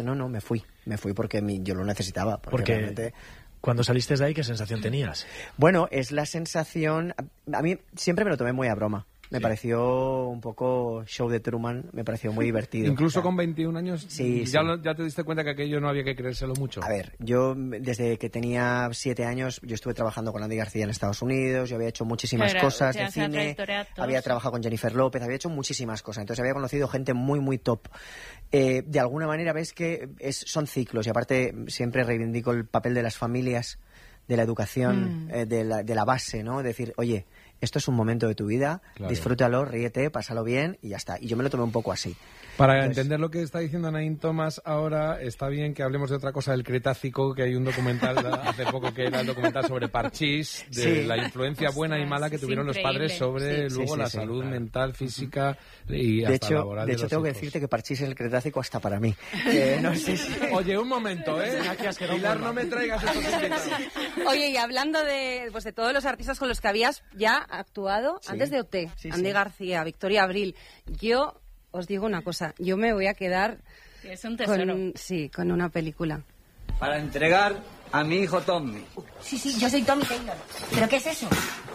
no, me fui porque yo lo necesitaba. Porque realmente... Cuando saliste de ahí, ¿qué sensación tenías? Bueno, es la sensación... A mí siempre me lo tomé muy a broma. Me pareció un poco show de Truman, me pareció muy divertido. Incluso con 21 años, sí. Ya te diste cuenta que aquello no había que creérselo mucho. A ver, yo desde que tenía 7 años, yo estuve trabajando con Andy García en Estados Unidos, yo había hecho muchísimas cosas de cine, había trabajado con Jennifer López, había hecho muchísimas cosas, entonces había conocido gente muy, muy top. De alguna manera ves que son ciclos, y aparte siempre reivindico el papel de las familias, de la educación, de la base, ¿no? Decir, oye, esto es un momento de tu vida, claro, disfrútalo, ríete, pásalo bien y ya está. Y yo me lo tomé un poco así. Para entender lo que está diciendo Naín Thomas ahora, está bien que hablemos de otra cosa del Cretácico, que hay un documental hace poco que era el documental sobre Parchís, de la influencia buena y mala que tuvieron los padres sobre luego la salud mental, física y hasta laboral de hecho, tengo hijos. Que decirte que Parchís es el Cretácico hasta para mí. No sé si... Oye, un momento, Pilar, no me traigas estos invitados. Oye, y hablando de todos los artistas con los que habías ya actuado antes de OT, Andy García, Victoria Abril, yo os digo una cosa, yo me voy a quedar es un tesoro. con una película. Para entregar a mi hijo Tommy. Sí, yo soy Tommy Taylor. ¿Pero qué es eso?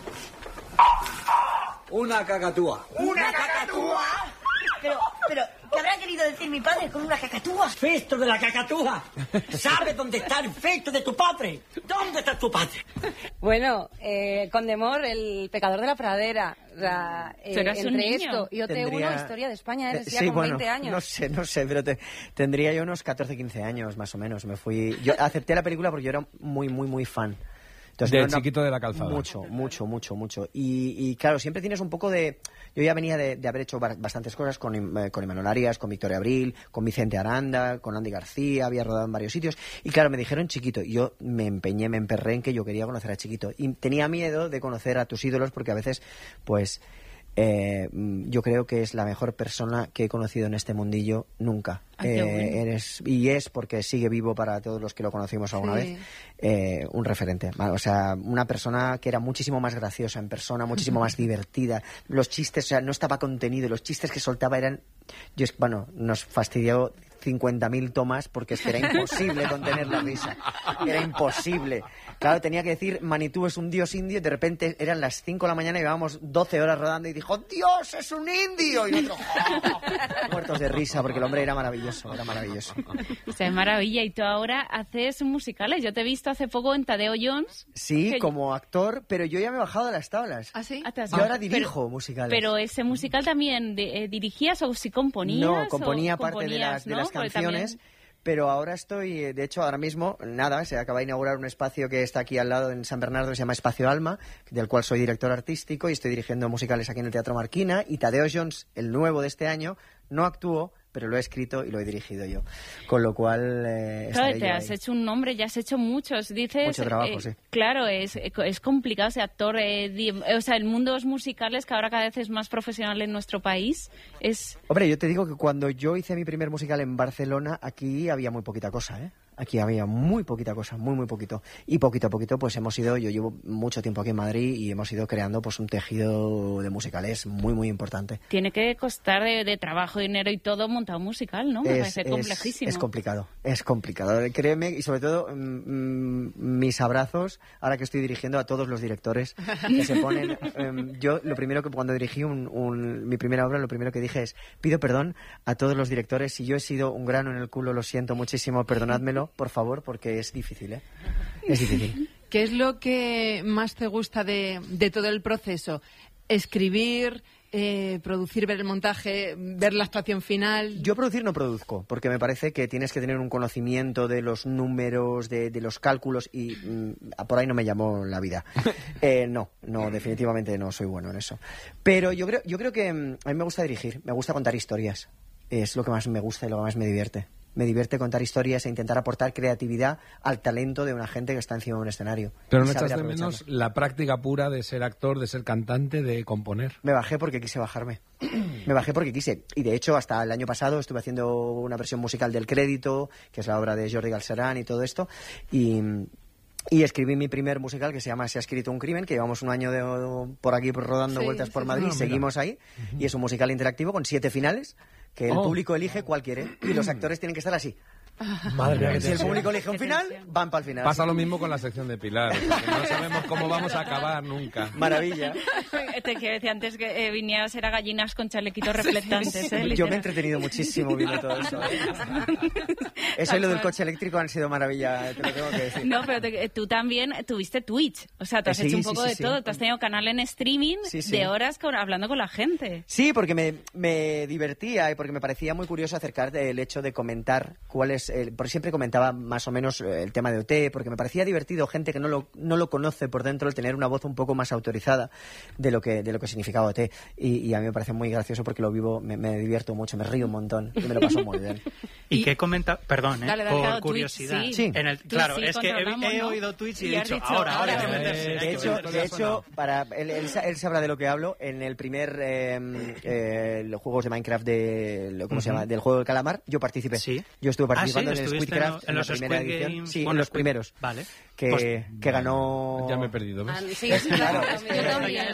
Una cacatúa. ¿Una cacatúa? Pero, ¿qué habrá querido decir mi padre con una cacatúa? Festo de la cacatúa. ¿Sabe dónde está el festo de tu padre? ¿Dónde está tu padre? Bueno, Condemor, el pecador de la pradera. Entre esto y OT1, Historia de España, eres ya con 20 años. No sé, pero tendría yo unos 14, 15 años más o menos. Yo acepté la película porque yo era muy, muy, muy fan. Entonces, de Chiquito de la Calzada. Mucho. Y claro, siempre tienes un poco de... Yo ya venía de haber hecho bastantes cosas con Imanol Arias, con Victoria Abril, con Vicente Aranda, con Andy García, había rodado en varios sitios. Y claro, me dijeron Chiquito. Y yo me emperré en que yo quería conocer a Chiquito. Y tenía miedo de conocer a tus ídolos porque a veces, pues... yo creo que es la mejor persona que he conocido en este mundillo nunca. Y es porque sigue vivo para todos los que lo conocimos alguna vez, un referente. O sea, una persona que era muchísimo más graciosa en persona, muchísimo más divertida. Los chistes, o sea, no estaba contenido. Los chistes que soltaba eran... nos fastidió 50.000 tomas porque es que era imposible contener la risa. Era imposible. Claro, tenía que decir Manitou es un dios indio y de repente eran las 5 de la mañana y llevábamos 12 horas rodando y dijo ¡Dios, es un indio! Y nosotros muertos de risa porque el hombre era maravilloso. O sea, es maravilla. Y tú ahora haces musicales. Yo te he visto hace poco en Tadeo Jones. Sí, como actor, pero yo ya me he bajado de las tablas. ¿Ah, sí? Yo ahora dirijo musicales. Pero ese musical también dirigías o si componías. No, componía parte de las canciones. Pero ahora estoy, de hecho, ahora mismo, se acaba de inaugurar un espacio que está aquí al lado en San Bernardo, que se llama Espacio Alma, del cual soy director artístico y estoy dirigiendo musicales aquí en el Teatro Marquina. Y Tadeo Jones, el nuevo de este año, no actuó, pero lo he escrito y lo he dirigido yo. Con lo cual... claro, te has hecho un nombre, ya has hecho muchos. Dices, mucho trabajo, sí. Claro, es complicado ser actor. O sea, el mundo de los musicales, que ahora cada vez es más profesional en nuestro país, es... Hombre, yo te digo que cuando yo hice mi primer musical en Barcelona, aquí había muy poquita cosa, ¿eh? Aquí había muy poquita cosa, muy poquito. Y poquito a poquito, pues yo llevo mucho tiempo aquí en Madrid y hemos ido creando pues un tejido de musicales muy importante. Tiene que costar de trabajo, dinero y todo montar un musical, ¿no? Me parece complejísimo. Es complicado, créeme, y sobre todo mis abrazos, ahora que estoy dirigiendo a todos los directores que se ponen... yo lo primero que cuando dirigí mi primera obra, lo primero que dije es, pido perdón a todos los directores, si yo he sido un grano en el culo, lo siento muchísimo, perdonádmelo, por favor, porque es difícil, ¿eh? Es difícil. ¿Qué es lo que más te gusta de todo el proceso? ¿Escribir, producir, ver el montaje, ver la actuación final? Yo producir no produzco, porque me parece que tienes que tener un conocimiento de los números, de los cálculos, y por ahí no me llamó la vida. No, definitivamente no soy bueno en eso. Pero yo creo que a mí me gusta dirigir, me gusta contar historias. Es lo que más me gusta y lo que más me divierte. Me divierte contar historias e intentar aportar creatividad al talento de una gente que está encima de un escenario. Pero no echas de menos la práctica pura de ser actor, de ser cantante, de componer. Me bajé porque quise bajarme. Me bajé porque quise. Y de hecho, hasta el año pasado estuve haciendo una versión musical del Crédito, que es la obra de Jordi Galcerán y todo esto. Y escribí mi primer musical que se llama Se ha escrito un crimen, que llevamos un año por aquí rodando vueltas por Madrid, seguimos ahí. Y es un musical interactivo con 7 finales que el público elige cuál quiere y los actores tienen que estar así, Madre mía, Si el público elige un final, van para el final. Pasa lo mismo con la sección de Pilar, o sea, que no sabemos cómo vamos a acabar nunca. Maravilla. Te quiero decir antes que vinieras era gallinas con chalequitos reflectantes. Yo me he entretenido muchísimo viendo todo eso. Eso y lo del coche eléctrico han sido maravilla, te lo tengo que decir. No, pero tú también tuviste Twitch. O sea, te has hecho un poco de todo. Te has tenido canal en streaming de horas hablando con la gente. Sí, porque me divertía y porque me parecía muy curioso acercar el hecho de comentar cuál es... porque siempre comentaba más o menos el tema de OT, porque me parecía divertido gente que no lo conoce por dentro, el tener una voz un poco más autorizada de lo que significaba OT. Y a mí me parece muy gracioso porque lo vivo, me divierto mucho, me río un montón y me lo paso muy bien. ¿Y qué comenta? Perdón, dale, por claro, curiosidad. Twitch, sí. Claro, es que he oído Twitch y he dicho, ahora hay que meterse. De hecho, él sabrá de lo que hablo. En el primer los juegos de Minecraft ¿cómo se llama? Del juego del calamar, yo participé. Sí. Yo estuve participando en el Squidcraft en la primera Squid edición. Games, Sí, en los primeros. Vale. Que ganó... Ya me he perdido, ¿ves? Sí, claro. yo también.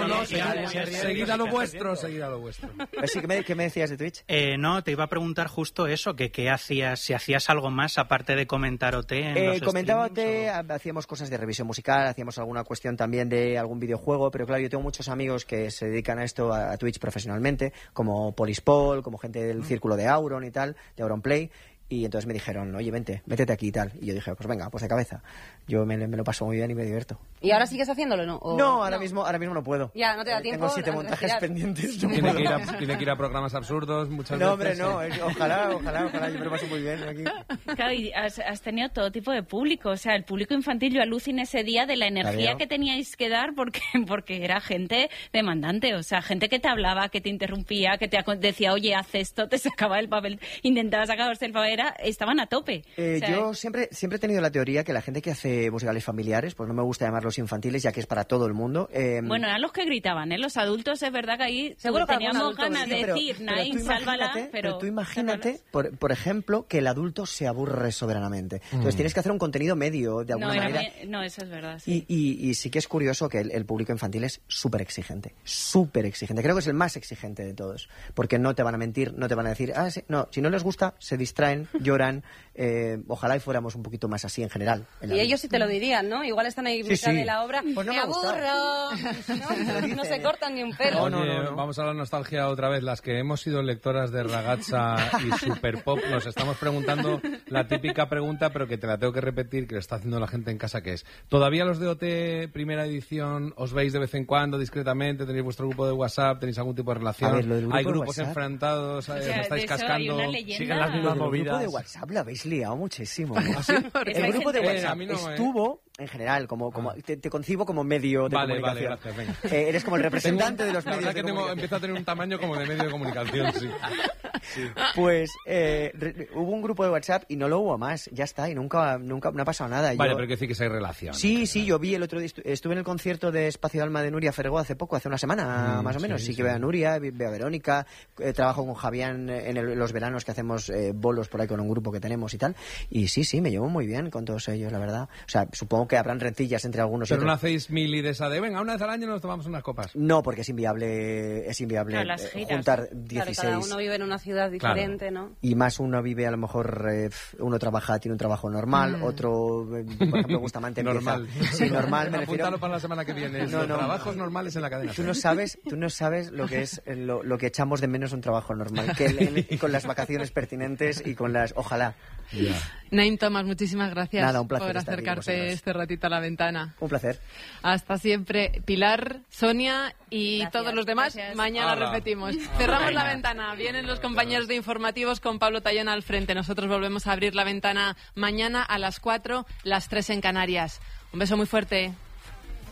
Seguid a lo vuestro, seguid a lo vuestro. Sí, ¿qué me decías de Twitch? No, te iba a preguntar justo eso, que qué hacías, si hacías algo más aparte de comentar OT en los comentaba OT, streamings, hacíamos cosas de revisión musical, hacíamos alguna cuestión también de algún videojuego, pero claro, yo tengo muchos amigos que se dedican a esto, a Twitch profesionalmente, como Polispol, como gente del círculo de Auron y tal, de Auronplay. Y entonces me dijeron, oye, métete aquí y tal. Y yo dije, pues venga, pues de cabeza. Yo me lo paso muy bien y me divierto. ¿Y ahora sigues haciéndolo, no? No, ahora mismo no puedo. Ya, no te da tiempo. Tengo 7 montajes pendientes. Tiene que ir a programas absurdos muchas veces. No, hombre, no. Ojalá, yo me lo paso muy bien aquí. Claro, y has tenido todo tipo de público. O sea, el público infantil, yo aluciné ese día de la energía que teníais que dar porque era gente demandante. O sea, gente que te hablaba, que te interrumpía, que te decía, oye, haz esto, te sacaba el papel, intentaba sacaros el papel. Estaban a tope. Yo siempre he tenido la teoría que la gente que hace musicales familiares, pues no me gusta llamarlos infantiles, ya que es para todo el mundo. Bueno, eran los que gritaban, ¿eh? Los adultos, es verdad que ahí seguro que teníamos ganas de decir, Naim, sálvala, pero tú imagínate, por ejemplo, que el adulto se aburre soberanamente. Entonces tienes que hacer un contenido medio, de alguna manera. No, eso es verdad, sí. Y sí que es curioso que el público infantil es súper exigente. Creo que es el más exigente de todos. Porque no te van a mentir, no te van a decir, sí, no, si no les gusta, se distraen, lloran. Ojalá y fuéramos un poquito más así en general. Y ellos sí te lo dirían, ¿no? Igual están ahí mitad de la obra. Pues no me aburro. No se cortan ni un pelo. Oye, vamos a la nostalgia otra vez. Las que hemos sido lectoras de Ragazza y Super Pop, nos estamos preguntando la típica pregunta, pero que te la tengo que repetir, que lo está haciendo la gente en casa, que es, ¿todavía los de OT primera edición os veis de vez en cuando, discretamente? ¿Tenéis vuestro grupo de WhatsApp? ¿Tenéis algún tipo de relación? A ver, lo del grupo ¿Hay grupos de WhatsApp enfrentados? ¿Estáis cascando? ¿Siguen las mismas movidas? El grupo de WhatsApp lo habéis liado muchísimo. ¿Ah, sí? El grupo de WhatsApp no, estuvo, en general, te concibo como medio de comunicación. Vale, gracias, venga. Eres como el representante de los medios de comunicación. Empiezo a tener un tamaño como de medio de comunicación, sí. Pues hubo un grupo de WhatsApp y no lo hubo más, ya está, y nunca no ha pasado nada. Vale, pero hay que decir que hay relación. Sí, yo vi el otro día, estuve en el concierto de Espacio de Alma de Nuria Ferregó hace una semana más o menos. Sí que veo a Nuria, veo a Verónica, trabajo con Javián en los veranos que hacemos bolos por ahí con un grupo que tenemos y tal. Y sí, me llevo muy bien con todos ellos, la verdad. O sea, supongo que habrán rencillas entre algunos y Pero otros. no hacéis mili de esa de, venga, una vez al año nos tomamos unas copas. No, porque es inviable claro, juntar 16. Claro, cada uno vive en una ciudad diferente, ¿no? Y más uno vive, a lo mejor, uno tiene un trabajo normal, otro, por ejemplo, Bustamante normal. empieza... Sí, normal, me refiero... Apúntalo para la semana que viene. No. Trabajos normales en la cadena. Tú no sabes lo que es lo que echamos de menos un trabajo normal, y con las vacaciones pertinentes y con las... Ojalá. Yeah. Naim Thomas, muchísimas gracias. Nada, un placer por estar aquí con acercarte vosotros. este ratito a la ventana. Un placer. Hasta siempre. Pilar, Sonia y Gracias, todos los demás. gracias. Mañana Hala. repetimos. Cerramos la ventana. Vienen los compañeros de informativos con Pablo Tallón al frente. Nosotros volvemos a abrir la ventana mañana a las 4, las 3 en Canarias. Un beso muy fuerte.